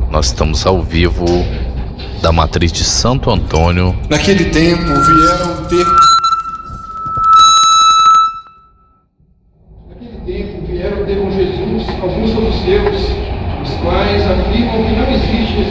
Nós estamos ao vivo da matriz de Santo Antônio. Naquele tempo vieram ter com Jesus alguns saduceus, os quais afirmam que não existe